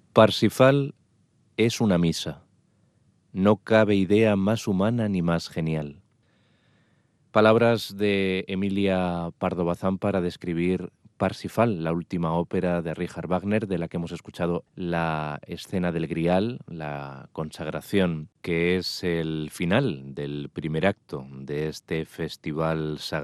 Parsifal es una misa. No cabe idea más humana ni más genial. Palabras de Emilia Pardo Bazán para describir Parsifal, la última ópera de Richard Wagner, de la que hemos escuchado la escena del Grial, la consagración, que es el final del primer acto de este festival sagrado